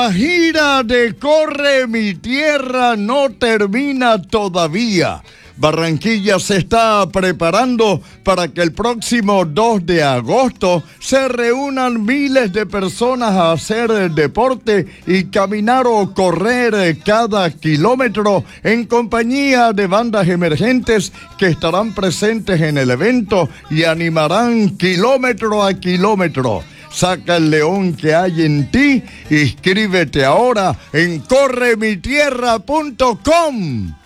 La gira de Corre Mi Tierra no termina todavía. Barranquilla se está preparando para que el próximo 2 de agosto se reúnan miles de personas a hacer deporte y caminar o correr cada kilómetro en compañía de bandas emergentes que estarán presentes en el evento y animarán kilómetro a kilómetro. Saca el león que hay en ti, inscríbete ahora en corremitierra.com.